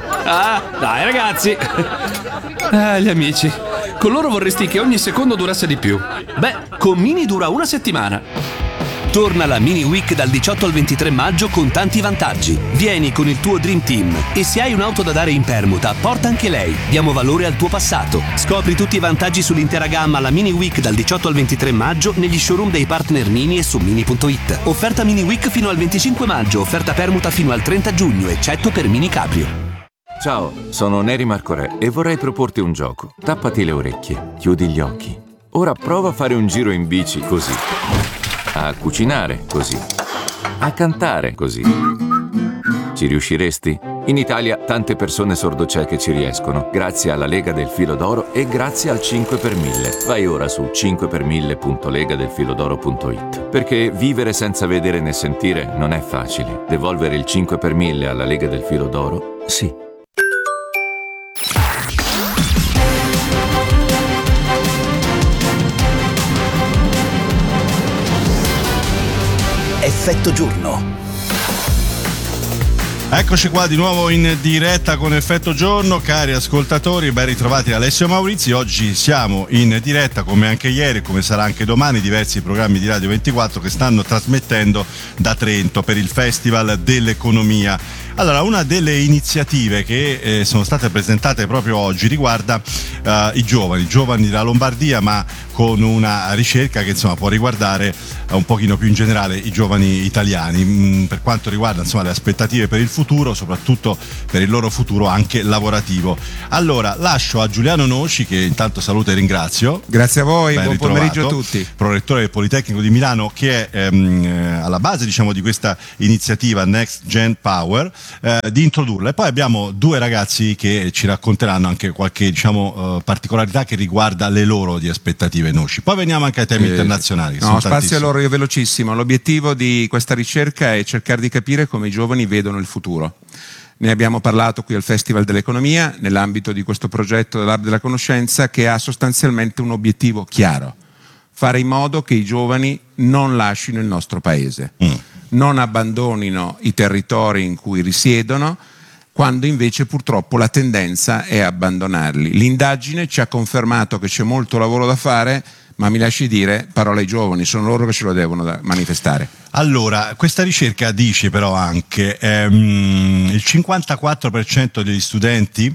Ah, dai ragazzi. Gli amici. Con loro vorresti che ogni secondo durasse di più. Beh, con Mini dura una settimana. Torna la Mini Week dal 18 al 23 maggio con tanti vantaggi. Vieni con il tuo Dream Team e se hai un'auto da dare in permuta, porta anche lei. Diamo valore al tuo passato. Scopri tutti i vantaggi sull'intera gamma alla Mini Week dal 18 al 23 maggio negli showroom dei partner Mini e su Mini.it. Offerta Mini Week fino al 25 maggio, offerta permuta fino al 30 giugno, eccetto per Mini Cabrio. Ciao, sono Neri Marco Re e vorrei proporti un gioco. Tappati le orecchie, chiudi gli occhi. Ora prova a fare un giro in bici così. A cucinare così. A cantare così. Ci riusciresti? In Italia tante persone sordocieche ci riescono, grazie alla Lega del Filo d'Oro e grazie al 5 per 1000. Vai ora su 5per1000.legadelfilodoro.it. Perché vivere senza vedere né sentire non è facile. Devolvere il 5 per 1000 alla Lega del Filo d'Oro, sì. Effetto giorno. Eccoci qua di nuovo in diretta con Effetto Giorno, cari ascoltatori, ben ritrovati da Alessio Maurizi. Oggi siamo in diretta come anche ieri, come sarà anche domani, diversi programmi di Radio 24 che stanno trasmettendo da Trento per il Festival dell'Economia. Allora, una delle iniziative che sono state presentate proprio oggi riguarda i giovani della Lombardia, ma con una ricerca che insomma può riguardare un pochino più in generale i giovani italiani, per quanto riguarda insomma le aspettative per il futuro, soprattutto per il loro futuro anche lavorativo. Allora, lascio a Giuliano Noci, che intanto saluto e ringrazio. Grazie a voi, ben buon ritrovato, pomeriggio a tutti. Prorettore del Politecnico di Milano, che è alla base diciamo di questa iniziativa Next Gen Power, di introdurla. E poi abbiamo due ragazzi che ci racconteranno anche qualche diciamo particolarità che riguarda le loro di aspettative. Noci. Poi veniamo anche ai temi internazionali. No, spazio allora, io velocissimo. L'obiettivo di questa ricerca è cercare di capire come i giovani vedono il futuro. Ne abbiamo parlato qui al Festival dell'Economia, nell'ambito di questo progetto dell'Hub della Conoscenza, che ha sostanzialmente un obiettivo chiaro: fare in modo che i giovani non lasciino il nostro paese, non abbandonino i territori in cui risiedono, quando invece purtroppo la tendenza è abbandonarli. L'indagine ci ha confermato che c'è molto lavoro da fare, ma mi lasci dire, parola ai giovani, sono loro che ce lo devono manifestare. Allora, questa ricerca dice però anche il 54% degli studenti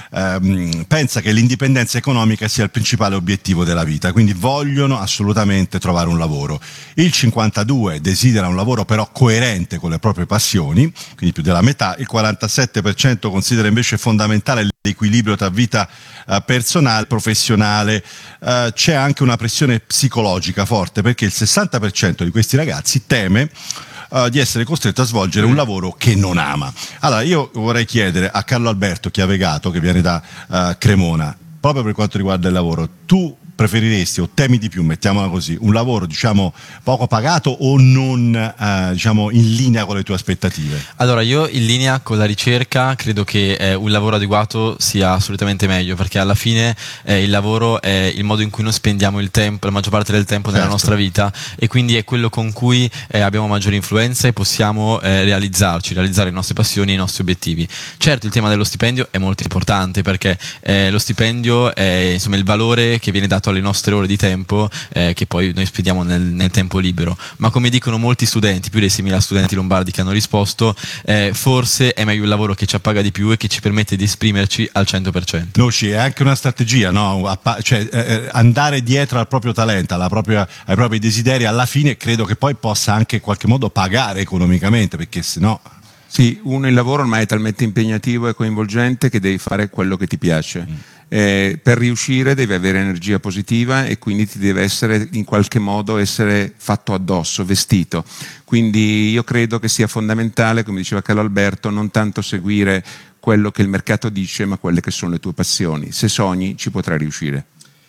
pensa che l'indipendenza economica sia il principale obiettivo della vita, quindi vogliono assolutamente trovare un lavoro. Il 52% desidera un lavoro però coerente con le proprie passioni, quindi più della metà. Il 47% considera invece fondamentale l'equilibrio tra vita personale e professionale. C'è anche una pressione psicologica forte, perché il 60% di questi ragazzi teme di essere costretto a svolgere un lavoro che non ama. Allora io vorrei chiedere a Carlo Alberto Chiavegato, che viene da Cremona, proprio per quanto riguarda il lavoro, tu preferiresti o temi di più, mettiamola così, un lavoro diciamo poco pagato o non diciamo in linea con le tue aspettative? Allora, io in linea con la ricerca credo che un lavoro adeguato sia assolutamente meglio, perché alla fine il lavoro è il modo in cui noi spendiamo il tempo, la maggior parte del tempo nella nostra vita, e quindi è quello con cui abbiamo maggiore influenza e possiamo realizzare le nostre passioni e i nostri obiettivi. Certo, il tema dello stipendio è molto importante, perché lo stipendio è insomma il valore che viene dato alle nostre ore di tempo che poi noi spendiamo nel tempo libero, ma come dicono molti studenti, più dei 6.000 studenti lombardi che hanno risposto, forse è meglio il lavoro che ci appaga di più e che ci permette di esprimerci al 100%. Noci, è anche una strategia, no? Cioè, andare dietro al proprio talento, ai propri desideri, alla fine credo che poi possa anche in qualche modo pagare economicamente, perché sennò... Sì, il lavoro ormai è talmente impegnativo e coinvolgente che devi fare quello che ti piace. Per riuscire devi avere energia positiva e quindi ti deve essere in qualche modo essere fatto addosso, vestito. Quindi io credo che sia fondamentale, come diceva Carlo Alberto, non tanto seguire quello che il mercato dice, ma quelle che sono le tue passioni. Se sogni ci potrai riuscire.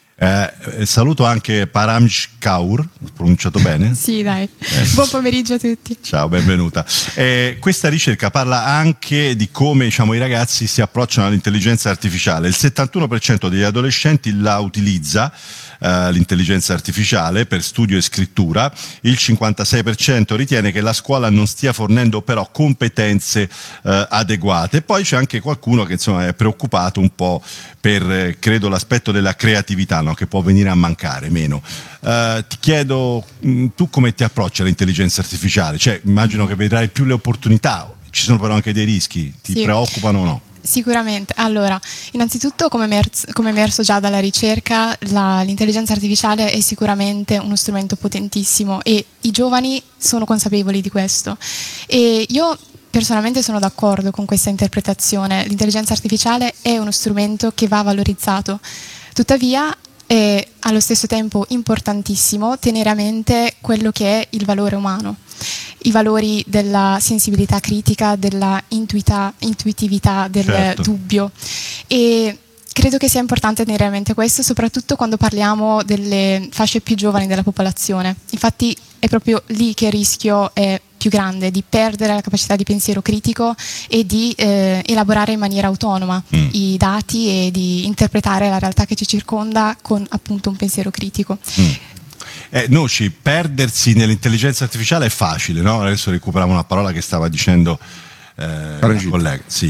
Saluto anche Paramj Kaur, pronunciato bene? Sì, dai. Buon pomeriggio a tutti. Ciao, benvenuta. Questa ricerca parla anche di come diciamo, i ragazzi si approcciano all'intelligenza artificiale. Il 71% degli adolescenti la utilizza l'intelligenza artificiale per studio e scrittura, il 56% ritiene che la scuola non stia fornendo però competenze adeguate. Poi c'è anche qualcuno che insomma è preoccupato un po' per credo l'aspetto della creatività, no? Che può venire a mancare meno. Ti chiedo, tu come ti approcci all'intelligenza artificiale? Cioè, immagino che vedrai più le opportunità, ci sono però anche dei rischi, ti preoccupano o no? Sicuramente. Allora, innanzitutto, come è emerso già dalla ricerca, l'intelligenza artificiale è sicuramente uno strumento potentissimo e i giovani sono consapevoli di questo. E io personalmente sono d'accordo con questa interpretazione. L'intelligenza artificiale è uno strumento che va valorizzato. Tuttavia, è allo stesso tempo importantissimo tenere a mente quello che è il valore umano, i valori della sensibilità critica, della intuitività, del dubbio, e credo che sia importante tenere a mente questo, soprattutto quando parliamo delle fasce più giovani della popolazione. Infatti è proprio lì che il rischio è più grande, di perdere la capacità di pensiero critico e di elaborare in maniera autonoma i dati e di interpretare la realtà che ci circonda con appunto un pensiero critico. Noci, perdersi nell'intelligenza artificiale è facile, no? Adesso recuperiamo una parola che stava dicendo il collega. Sì.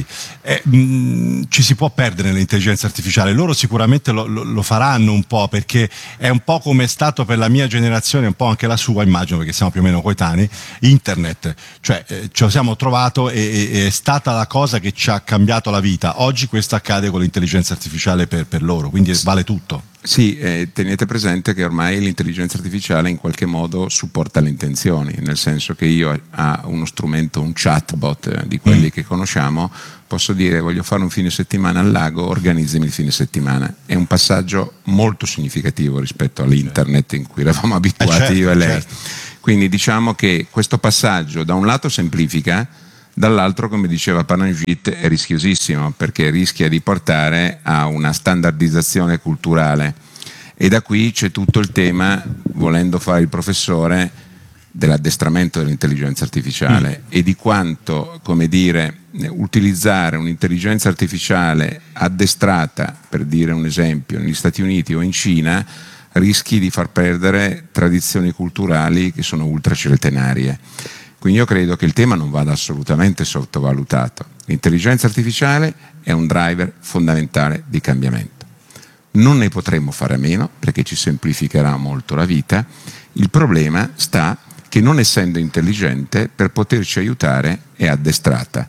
Ci si può perdere nell'intelligenza artificiale, loro sicuramente lo faranno un po', perché è un po' come è stato per la mia generazione, un po' anche la sua, immagino, perché siamo più o meno coetanei, internet, cioè ce lo siamo trovato e è stata la cosa che ci ha cambiato la vita. Oggi questo accade con l'intelligenza artificiale per loro, quindi vale tutto. Sì, tenete presente che ormai l'intelligenza artificiale in qualche modo supporta le intenzioni, nel senso che io a uno strumento, un chatbot di quelli che conosciamo, posso dire voglio fare un fine settimana al lago, organizzami il fine settimana. È un passaggio molto significativo rispetto all'internet in cui eravamo abituati io e lei. Certo. Quindi diciamo che questo passaggio da un lato semplifica, dall'altro, come diceva Paranjit, è rischiosissimo, perché rischia di portare a una standardizzazione culturale, e da qui c'è tutto il tema, volendo fare il professore, dell'addestramento dell'intelligenza artificiale e di quanto, come dire, utilizzare un'intelligenza artificiale addestrata, per dire un esempio, negli Stati Uniti o in Cina, rischi di far perdere tradizioni culturali che sono ultracentenarie. Quindi io credo che il tema non vada assolutamente sottovalutato. L'intelligenza artificiale è un driver fondamentale di cambiamento. Non ne potremo fare a meno, perché ci semplificherà molto la vita. Il problema sta che, non essendo intelligente, per poterci aiutare è addestrata.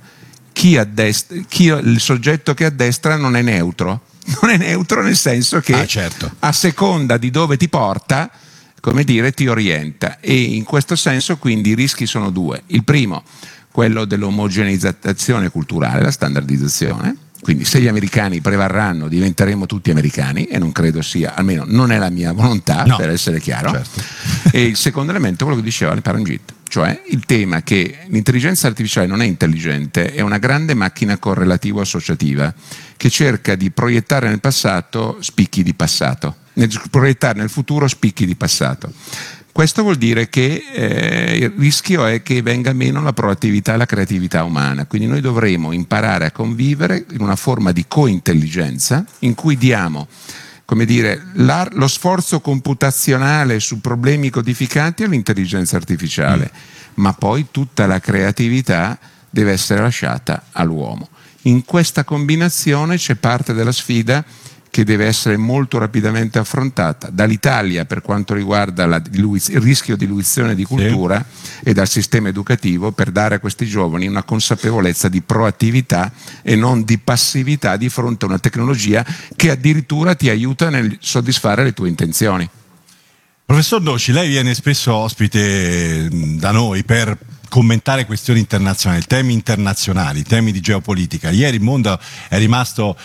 Il soggetto che addestra non è neutro. Non è neutro nel senso che a seconda di dove ti porta, come dire, ti orienta, e in questo senso quindi i rischi sono due. Il primo, quello dell'omogeneizzazione culturale, la standardizzazione, quindi se gli americani prevarranno diventeremo tutti americani, e non credo sia, almeno non è la mia volontà, per essere chiaro. Certo. E il secondo elemento, quello che diceva Paranjit, cioè il tema che l'intelligenza artificiale non è intelligente, è una grande macchina correlativo-associativa che cerca di proiettare nel passato spicchi di passato, proiettare nel futuro spicchi di passato. Questo vuol dire che il rischio è che venga meno la proattività e la creatività umana, quindi noi dovremo imparare a convivere in una forma di cointelligenza in cui diamo, come dire, lo sforzo computazionale su problemi codificati all'intelligenza artificiale, ma poi tutta la creatività deve essere lasciata all'uomo. In questa combinazione c'è parte della sfida che deve essere molto rapidamente affrontata dall'Italia per quanto riguarda il rischio di diluizione di cultura e dal sistema educativo, per dare a questi giovani una consapevolezza di proattività e non di passività di fronte a una tecnologia che addirittura ti aiuta nel soddisfare le tue intenzioni. Professor Noci, lei viene spesso ospite da noi per commentare questioni internazionali, temi internazionali, temi di geopolitica. Ieri il mondo è rimasto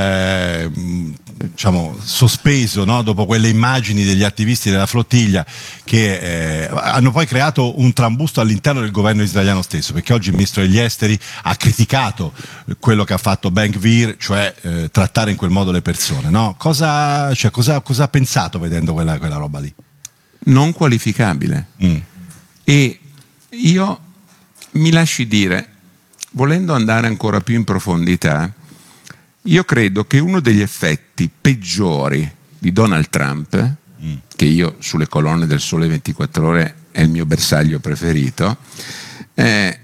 sospeso, no? Dopo quelle immagini degli attivisti della flottiglia che hanno poi creato un trambusto all'interno del governo israeliano stesso, perché oggi il ministro degli esteri ha criticato quello che ha fatto Ben-Gvir, cioè trattare in quel modo le persone, no? Cosa ha pensato vedendo quella roba lì? Non qualificabile. E io mi lasci dire, volendo andare ancora più in profondità, io credo che uno degli effetti peggiori di Donald Trump che io sulle colonne del Sole 24 Ore è il mio bersaglio preferito, è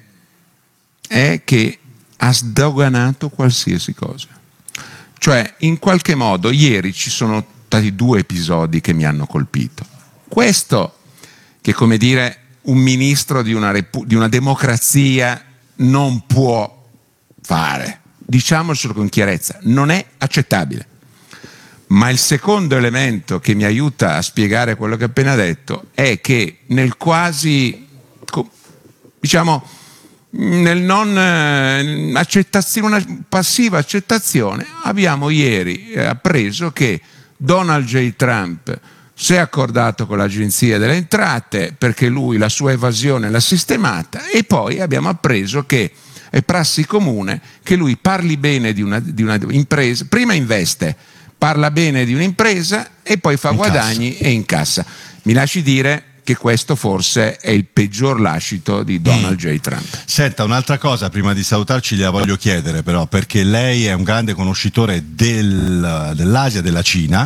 che ha sdoganato qualsiasi cosa. Cioè, in qualche modo, ieri ci sono stati 2 episodi che mi hanno colpito. Questo, che come dire, un ministro di una democrazia non può fare, diciamocelo con chiarezza, non è accettabile. Ma il secondo elemento che mi aiuta a spiegare quello che ho appena detto è che nel quasi, diciamo, nel non accettazione, una passiva accettazione, abbiamo ieri appreso che Donald J. Trump si è accordato con l'Agenzia delle Entrate perché lui la sua evasione l'ha sistemata, e poi abbiamo appreso che è prassi comune che lui parli bene di una impresa, prima investe, parla bene di un'impresa e poi fa guadagni e incassa. Mi lasci dire che questo forse è il peggior lascito di Donald J. Trump. Senta, un'altra cosa prima di salutarci gliela voglio chiedere però, perché lei è un grande conoscitore dell'Asia, della Cina.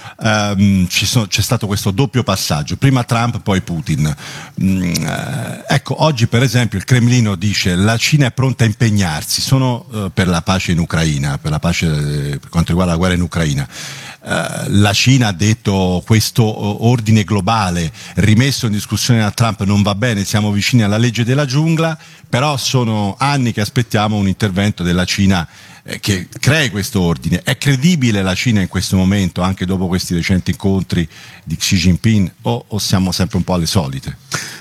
C'è stato questo doppio passaggio, prima Trump poi Putin. Ecco, oggi per esempio il Cremlino dice la Cina è pronta a impegnarsi, sono per la pace in Ucraina, per la pace per quanto riguarda la guerra in Ucraina. La Cina ha detto questo ordine globale rimesso in discussione da Trump non va bene, siamo vicini alla legge della giungla, però sono anni che aspettiamo un intervento della Cina che crei questo ordine. È credibile la Cina in questo momento, anche dopo questi recenti incontri di Xi Jinping, o siamo sempre un po' alle solite?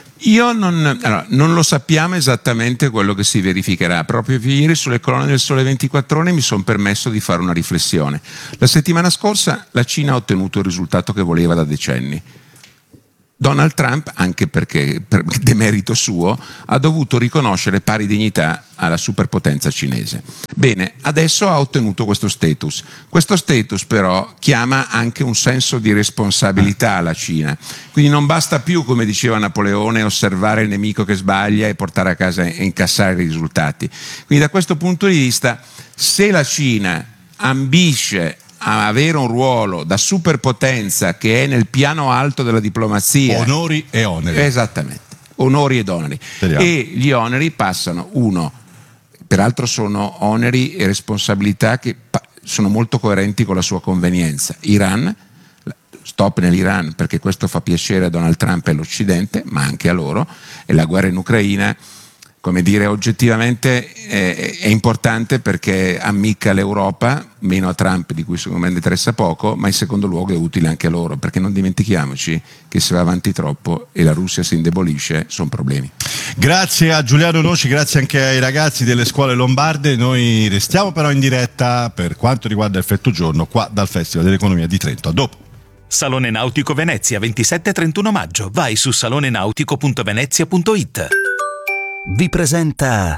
Non lo sappiamo esattamente quello che si verificherà. Proprio ieri sulle colonne del Sole 24 Ore mi sono permesso di fare una riflessione. La settimana scorsa la Cina ha ottenuto il risultato che voleva da decenni. Donald Trump, anche perché per demerito suo, ha dovuto riconoscere pari dignità alla superpotenza cinese. Bene, adesso ha ottenuto questo status. Questo status però chiama anche un senso di responsabilità alla Cina. Quindi non basta più, come diceva Napoleone, osservare il nemico che sbaglia e portare a casa e incassare i risultati. Quindi da questo punto di vista, se la Cina ambisce a avere un ruolo da superpotenza che è nel piano alto della diplomazia, onori e oneri, esattamente, onori ed oneri. Speriamo. E gli oneri passano, peraltro sono oneri e responsabilità che sono molto coerenti con la sua convenienza. Iran, stop nell'Iran perché questo fa piacere a Donald Trump e all'Occidente, ma anche a loro, e la guerra in Ucraina, come dire, oggettivamente è importante perché ammicca l'Europa, meno a Trump di cui secondo me ne interessa poco, ma in secondo luogo è utile anche a loro, perché non dimentichiamoci che se va avanti troppo e la Russia si indebolisce sono problemi. Grazie a Giuliano Noci, grazie anche ai ragazzi delle scuole lombarde. Noi restiamo però in diretta per quanto riguarda Effetto Giorno qua dal Festival dell'Economia di Trento. A dopo. Salone Nautico Venezia, 27-31 maggio. Vai su salonenautico.venezia.it. Vi presenta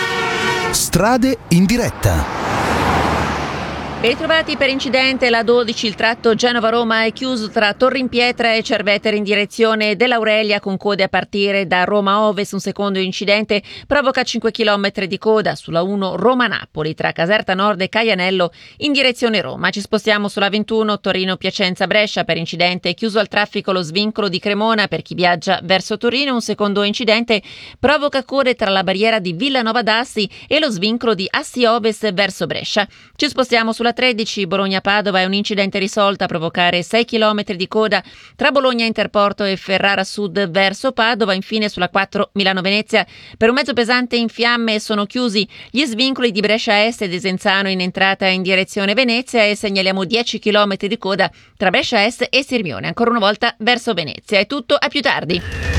Strade in diretta. Ben ritrovati per incidente, la 12, il tratto Genova-Roma è chiuso tra Torrimpietra e Cerveteri in direzione dell'Aurelia con code a partire da Roma Ovest. Un secondo incidente provoca 5 km di coda sulla 1 Roma-Napoli tra Caserta Nord e Caianello in direzione Roma. Ci spostiamo sulla 21 Torino-Piacenza-Brescia per incidente, chiuso al traffico lo svincolo di Cremona per chi viaggia verso Torino. Un secondo incidente provoca code tra la barriera di Villanova d'Assi e lo svincolo di Assi Ovest verso Brescia. Ci spostiamo sulla 13 Bologna-Padova, è un incidente risolto a provocare 6 km di coda tra Bologna Interporto e Ferrara Sud verso Padova. Infine sulla 4 Milano-Venezia per un mezzo pesante in fiamme sono chiusi gli svincoli di Brescia Est e Desenzano in entrata in direzione Venezia e segnaliamo 10 km di coda tra Brescia Est e Sirmione, ancora una volta verso Venezia. È tutto, a più tardi.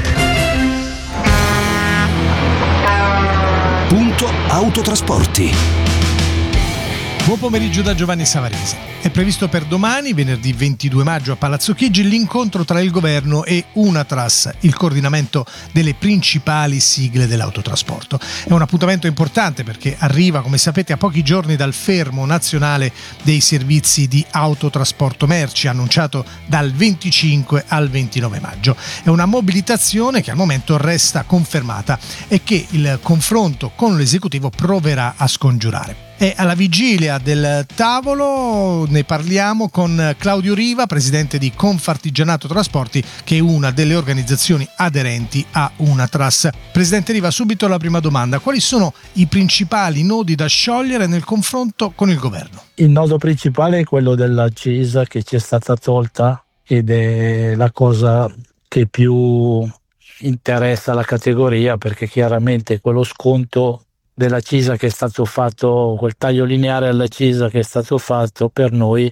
Punto Autotrasporti. Buon pomeriggio da Giovanni Savarese. È previsto per domani, venerdì 22 maggio a Palazzo Chigi, l'incontro tra il governo e Unatras, il coordinamento delle principali sigle dell'autotrasporto. È un appuntamento importante perché arriva, come sapete, a pochi giorni dal fermo nazionale dei servizi di autotrasporto merci, annunciato dal 25 al 29 maggio. È una mobilitazione che al momento resta confermata e che il confronto con l'esecutivo proverà a scongiurare. E alla vigilia del tavolo ne parliamo con Claudio Riva, presidente di Confartigianato Trasporti, che è una delle organizzazioni aderenti a Unatras. Presidente Riva, subito la prima domanda: quali sono i principali nodi da sciogliere nel confronto con il governo? Il nodo principale è quello dell'accisa che ci è stata tolta, ed è la cosa che più interessa la categoria, perché chiaramente quello sconto dell'accisa che è stato fatto, quel taglio lineare all'accisa che è stato fatto, per noi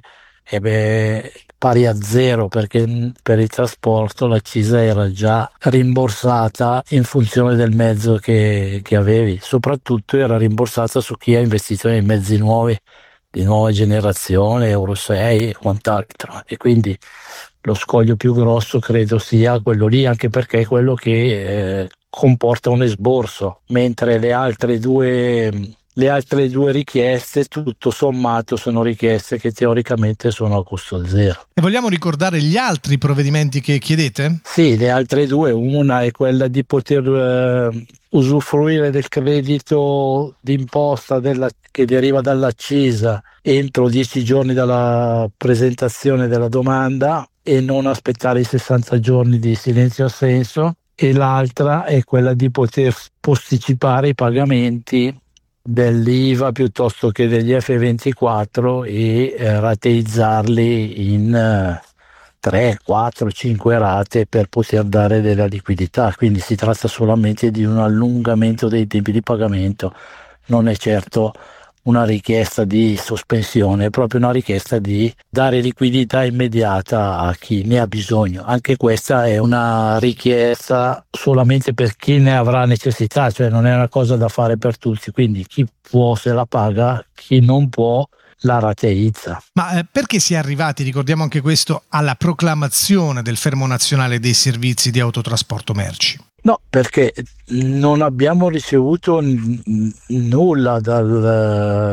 è pari a zero, perché per il trasporto l'accisa era già rimborsata in funzione del mezzo che avevi, soprattutto era rimborsata su chi ha investito nei mezzi nuovi di nuova generazione, Euro 6 e quant'altro, e quindi lo scoglio più grosso credo sia quello lì, anche perché è quello che comporta un esborso, mentre le altre due richieste tutto sommato sono richieste che teoricamente sono a costo zero. E vogliamo ricordare gli altri provvedimenti che chiedete? Sì, le altre due, una è quella di poter usufruire del credito d'imposta che deriva dall'accisa entro 10 giorni dalla presentazione della domanda e non aspettare i 60 giorni di silenzio assenso, e l'altra è quella di poter posticipare i pagamenti dell'IVA piuttosto che degli F24 e rateizzarli in 3, 4, 5 rate per poter dare della liquidità. Quindi si tratta solamente di un allungamento dei tempi di pagamento, non è certo una richiesta di sospensione, è proprio una richiesta di dare liquidità immediata a chi ne ha bisogno. Anche questa è una richiesta solamente per chi ne avrà necessità, cioè non è una cosa da fare per tutti, quindi chi può se la paga, chi non può la rateizza. Ma perché si è arrivati, ricordiamo anche questo, alla proclamazione del fermo nazionale dei servizi di autotrasporto merci? No, perché non abbiamo ricevuto nulla